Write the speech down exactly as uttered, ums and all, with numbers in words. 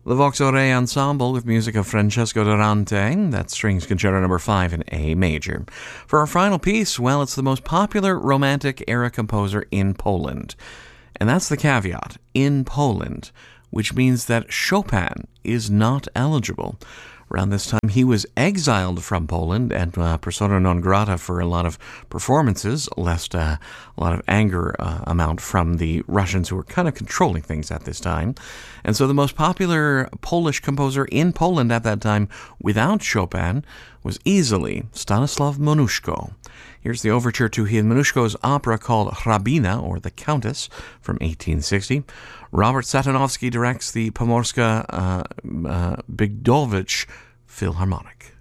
The Vox Aurea Ensemble with music of Francesco Durante, that's Strings Concerto number five in A major. For our final piece, well, it's the most popular Romantic era composer in Poland. And that's the caveat, in Poland, which means that Chopin is not eligible. Around this time, he was exiled from Poland and uh, persona non grata for a lot of performances, lest uh, a lot of anger uh, amount from the Russians who were kind of controlling things at this time. And so the most popular Polish composer in Poland at that time without Chopin was easily Stanislaw Moniuszko. Here's the overture to Moniuszko's opera called Hrabina, or The Countess, from eighteen sixty. Robert Satanovsky directs the Pomorska uh, uh, Bigdovich Philharmonic.